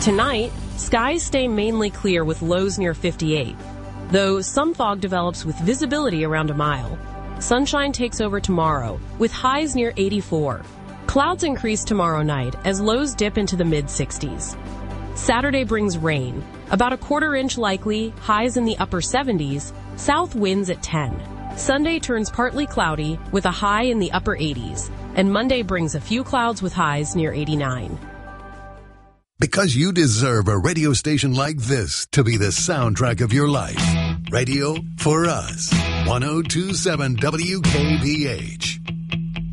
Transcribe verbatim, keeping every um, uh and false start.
Tonight, skies stay mainly clear with lows near fifty-eight, though some fog develops with visibility around a mile. Sunshine takes over tomorrow with highs near eighty-four. Clouds increase tomorrow night as lows dip into the mid-sixties. Saturday brings rain, about a quarter inch likely, highs in the upper seventies, south winds at ten. Sunday turns partly cloudy with a high in the upper eighties, and Monday brings a few clouds with highs near eighty-nine. Because you deserve a radio station like this to be the soundtrack of your life. Radio for Us. ten twenty-seven W K B H.